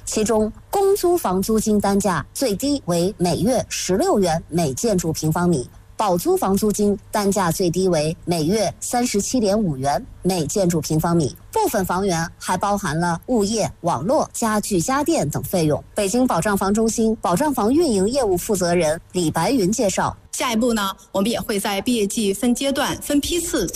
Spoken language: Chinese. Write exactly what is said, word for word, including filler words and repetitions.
其中公租房租金单价最低为每月十六元每建筑平方米，保租房租金单价最低为每月三十七点五元每建筑平方米。部分房源还包含了物业、网络、家具、家电等费用。北京保障房中心保障房运营业务负责人李白云介绍， 下一步呢，我们也会在毕业季分阶段、分批次